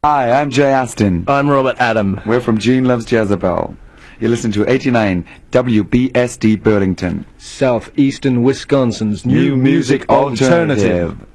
Hi, I'm Jay Aston. I'm Robert Adam. We're from Gene Loves Jezebel. You listen to 89 WBSD Burlington. Southeastern Wisconsin's New Music Alternative.